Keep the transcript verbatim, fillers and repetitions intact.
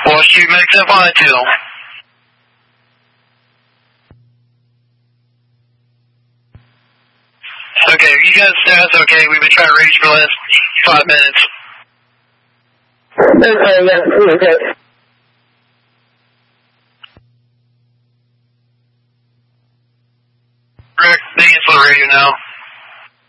We'll shoot Mix F on two. Okay, you guys status okay? We've been trying to reach for the last five minutes. Okay, yeah, okay.